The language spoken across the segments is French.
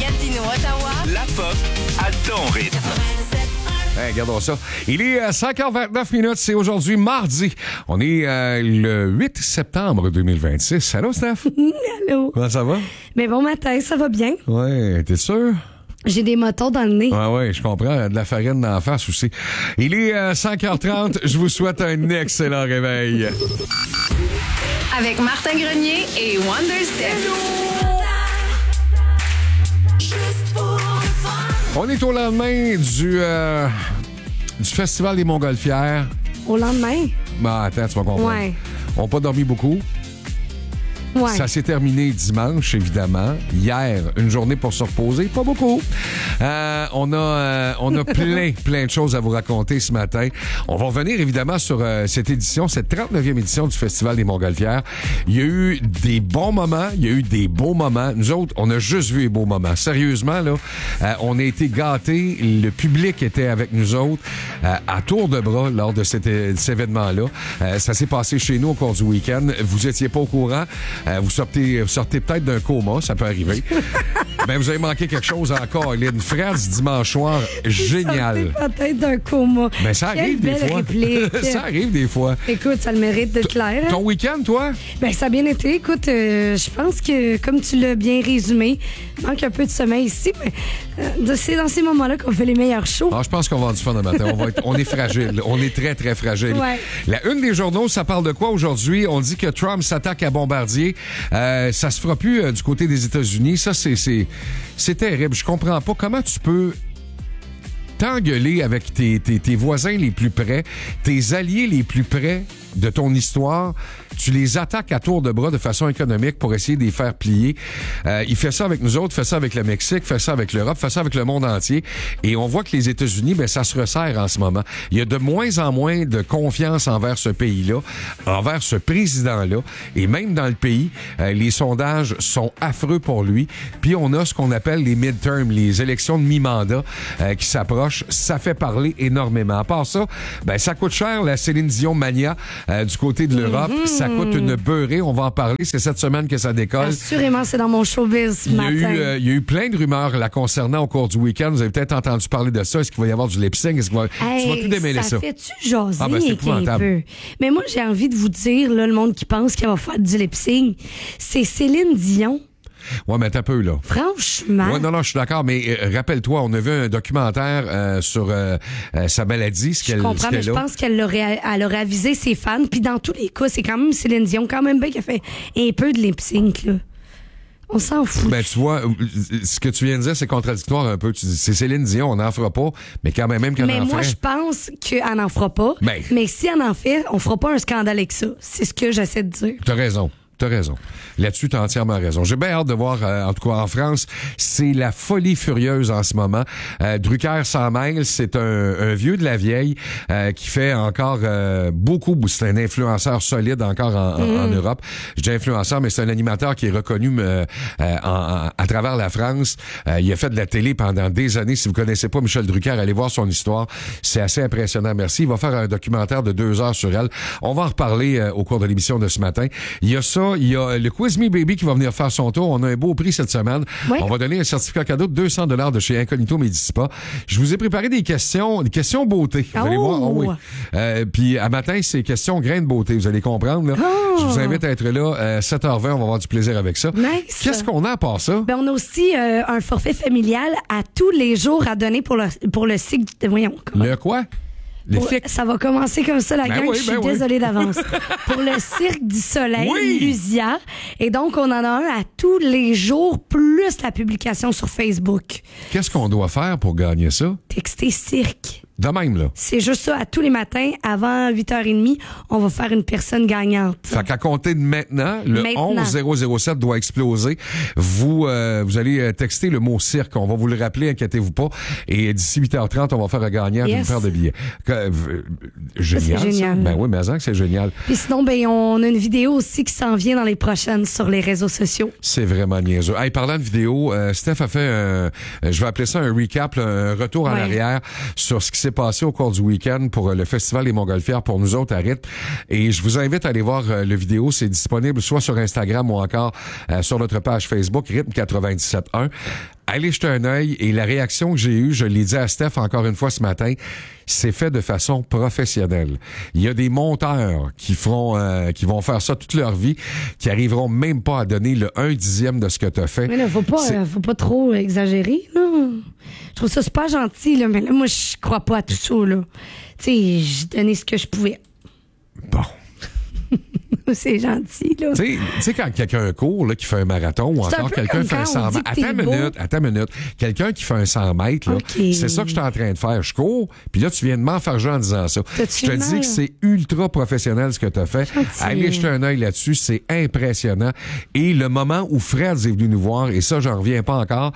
Gatineau, Ottawa. La pop à ton rythme. Hey, regardons ça. Il est 5h29, c'est aujourd'hui mardi. On est le 8 septembre 2026. Allô, Steph? Allô? Comment ça va? Mais bon matin, ça va bien? Ouais, t'es sûr? J'ai des motons dans le nez. Ouais, je comprends. De la farine dans la face aussi. Il est 5h30. Je vous souhaite un excellent réveil. Avec Martin Grenier et Wonder Steph. On est au lendemain du Festival des Montgolfières. Au lendemain? Ben, attends, tu vas comprendre. Ouais. On n'a pas dormi beaucoup. Ouais. Ça s'est terminé dimanche, évidemment. Hier, une journée pour se reposer. Pas beaucoup. On a plein de choses à vous raconter ce matin. On va revenir, évidemment, sur cette édition, cette 39e édition du Festival des Montgolfières. Il y a eu des bons moments, il y a eu des beaux moments. Nous autres, on a juste vu les beaux moments. Sérieusement, là, on a été gâtés. Le public était avec nous autres à tour de bras lors de cet événement-là. Ça s'est passé chez nous au cours du week-end. Vous étiez pas au courant. Vous sortez peut-être d'un coma, ça peut arriver. Ben, vous avez manqué quelque chose encore. Il y a une phrase dimanche soir géniale. Peut-être d'un coma. Ben, ça arrive des fois. Ça arrive des fois. Écoute, ça le mérite d'être clair. Ton week-end, toi? Ben, ça a bien été. Écoute, je pense que, comme tu l'as bien résumé, il manque un peu de sommeil ici, mais c'est dans ces moments-là qu'on fait les meilleurs shows. Ah, je pense qu'on va avoir du fun le matin. On est fragile. On est très, très fragile. Ouais. La une des journaux, ça parle de quoi aujourd'hui? On dit que Trump s'attaque à Bombardier. Ça se fera plus du côté des États-Unis. Ça, c'est terrible. Je comprends pas comment tu peux t'engueuler avec tes voisins les plus près, tes alliés les plus près de ton histoire. Tu les attaques à tour de bras de façon économique pour essayer de les faire plier. Il fait ça avec nous autres, fait ça avec le Mexique, fait ça avec l'Europe, fait ça avec le monde entier. Et on voit que les États-Unis, ben, ça se resserre en ce moment. Il y a de moins en moins de confiance envers ce pays-là, envers ce président-là. Et même dans le pays, les sondages sont affreux pour lui. Puis on a ce qu'on appelle les midterms, les élections de mi-mandat qui s'approchent. Ça fait parler énormément. À part ça, ben, ça coûte cher, la Céline Dion mania du côté de l'Europe. Ça coûte une beurrée, on va en parler. C'est cette semaine que ça décolle. Assurément, c'est dans mon showbiz ce matin. Il y a eu plein de rumeurs là concernant au cours du week-end. Vous avez peut-être entendu parler de ça. Est-ce qu'il va y avoir du lip-sync? Tu vas tout démêler ça. Ça fait-tu jaser ben, c'est un peu? Mais moi, j'ai envie de vous dire, là, le monde qui pense qu'elle va faire du lip-sync, c'est Céline Dion. Ouais, mais t'as un peu, là. Franchement. Ouais, non, je suis d'accord, mais rappelle-toi, on a vu un documentaire sur sa maladie, ce qu'elle a. Je comprends, mais je pense qu'elle aurait avisé ses fans. Puis dans tous les cas, c'est quand même Céline Dion, quand même bien qu'elle fait un peu de lip-sync, là. On s'en fout. Ben, tu vois, ce que tu viens de dire, c'est contradictoire un peu. Tu dis, c'est Céline Dion, on n'en fera pas, mais quand même qu'elle en fait. Mais moi, je pense qu'elle n'en fera pas. Ben. Mais si elle en fait, on fera pas un scandale avec ça. C'est ce que j'essaie de dire. T'as raison. Là-dessus, t'as entièrement raison. J'ai bien hâte de voir, en tout cas en France, c'est la folie furieuse en ce moment. Drucker s'en mêle, c'est un vieux de la vieille qui fait encore beaucoup. C'est un influenceur solide encore en Europe. Je dis influenceur, mais c'est un animateur qui est reconnu à travers la France. Il a fait de la télé pendant des années. Si vous connaissez pas Michel Drucker, allez voir son histoire. C'est assez impressionnant. Merci. Il va faire un documentaire de 2 heures sur elle. On va en reparler au cours de l'émission de ce matin. Il y a ça. Il y a le Quiz Me Baby qui va venir faire son tour. On a un beau prix cette semaine. Oui. On va donner un certificat cadeau de 200 $ de chez Incognito Medispa. Je vous ai préparé des questions beauté. Vous allez voir. Oh oui. Puis à matin, c'est questions grains de beauté. Vous allez comprendre. Là. Oh. Je vous invite à être là. 7h20, on va avoir du plaisir avec ça. Nice. Qu'est-ce qu'on a à part ça? Ben, on a aussi un forfait familial à tous les jours à donner pour le cycle. Voyons. Le quoi? Ça va commencer comme ça, la gang. Je suis désolée d'avance. Pour le Cirque du Soleil, Lusia. Et donc, on en a un à tous les jours, plus la publication sur Facebook. Qu'est-ce qu'on doit faire pour gagner ça? Texter cirque. De même, là. C'est juste ça. À tous les matins, avant 8h30, on va faire une personne gagnante. Fait qu'à compter de maintenant, le 11007 doit exploser. Vous allez texter le mot cirque. On va vous le rappeler, inquiétez-vous pas. Et d'ici 8h30, on va faire gagner une paire de billets. Génial. C'est génial. Ça. Ben oui, mais c'est génial. Puis sinon, on a une vidéo aussi qui s'en vient dans les prochaines sur les réseaux sociaux. C'est vraiment niaiseux. Hey, parlant de vidéo, Steph a fait je vais appeler ça un recap, un retour en arrière sur ce qui s'est passé au cours du week-end pour le Festival des Montgolfières pour nous autres à Rythme. Et je vous invite à aller voir le vidéo. C'est disponible soit sur Instagram ou encore sur notre page Facebook, Rythme 97.1. allez jeter un œil. Et la réaction que j'ai eue, je l'ai dit à Steph encore une fois ce matin, c'est fait de façon professionnelle. Il y a des monteurs qui vont faire ça toute leur vie, qui arriveront même pas à donner le 1/10 de ce que tu as fait. Mais là, faut pas trop exagérer, là. Je trouve ça super gentil, là, mais là, moi, je crois pas à tout ça, là. Tu sais, j'ai donné ce que je pouvais. Bon. C'est gentil, là. Tu sais, quand quelqu'un court, là, qui fait un marathon, ou encore quelqu'un fait un 100 mètres. Attends une minute. Quelqu'un qui fait un 100 mètres, là, c'est ça que je suis en train de faire. Je cours, puis là, tu viens de m'enfarger en disant ça. Je te dis que c'est ultra professionnel ce que tu as fait. Allez jeter un œil là-dessus, c'est impressionnant. Et le moment où Fred est venu nous voir, et ça, j'en reviens pas encore,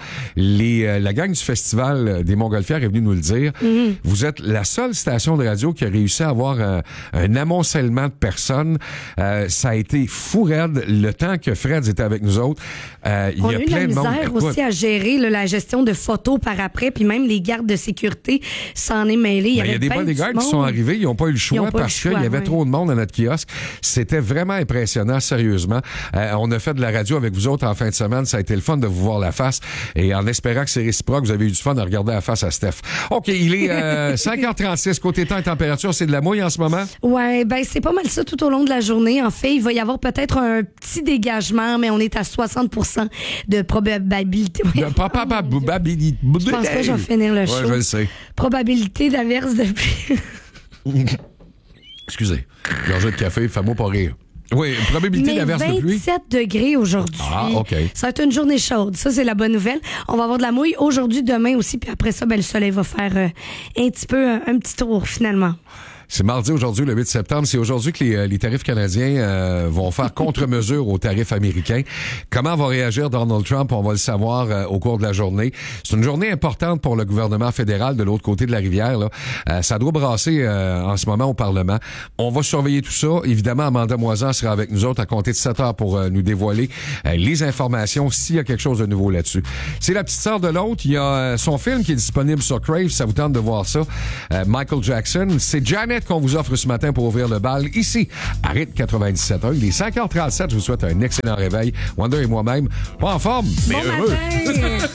la gang du Festival des Montgolfières est venue nous le dire. Vous êtes la seule station de radio qui a réussi à avoir un amoncellement de personnes. Ça a été fou raide le temps que Fred était avec nous autres. On a eu la misère aussi à gérer la gestion de photos par après, puis même les gardes de sécurité s'en est mêlé. Il y a des bodyguards qui sont arrivés, ils n'ont pas eu le choix parce qu'il y avait trop de monde à notre kiosque. C'était vraiment impressionnant, sérieusement. On a fait de la radio avec vous autres en fin de semaine. Ça a été le fun de vous voir la face et en espérant que c'est réciproque, vous avez eu du fun à regarder la face à Steph. OK, il est 5h36. Côté temps et température, c'est de la mouille en ce moment? Ouais, ben c'est pas mal ça tout au long de la journée. En fait, il va y avoir peut-être un petit dégagement, mais on est à 60% de probabilité. De probabilité. Je pense pas que je vais finir le show. Ouais, je le sais. Probabilité d'averse de pluie. Excusez. Gorgée de café, fais-moi pas rire. Oui, probabilité d'averse de pluie. 27 degrés aujourd'hui. Ah, OK. Ça va être une journée chaude. Ça, c'est la bonne nouvelle. On va avoir de la mouille aujourd'hui, demain aussi. Puis après ça, le soleil va faire un petit tour, finalement. C'est mardi aujourd'hui, le 8 septembre. C'est aujourd'hui que les tarifs canadiens vont faire contre-mesure aux tarifs américains. Comment va réagir Donald Trump? On va le savoir au cours de la journée. C'est une journée importante pour le gouvernement fédéral de l'autre côté de la rivière. Là. Ça doit brasser en ce moment au Parlement. On va surveiller tout ça. Évidemment, Amanda Moisan sera avec nous autres à compter de 7 heures pour nous dévoiler les informations s'il y a quelque chose de nouveau là-dessus. C'est la petite sœur de l'autre. Il y a son film qui est disponible sur Crave. Ça vous tente de voir ça. Michael Jackson. C'est Janet qu'on vous offre ce matin pour ouvrir le bal ici à Rythme 97.1. Il est 5h37. Je vous souhaite un excellent réveil. Wonder et moi-même, pas en forme, mais bon heureux. Matin.